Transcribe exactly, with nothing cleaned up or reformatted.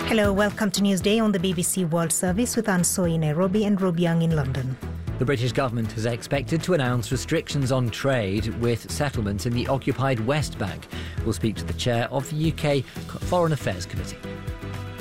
Hello, welcome to Newsday on the B B C World Service with Anne Soy in Nairobi and Rob Young in London. The British government is expected to announce restrictions on trade with settlements in the occupied West Bank. We'll speak to the chair of the U K Foreign Affairs Committee.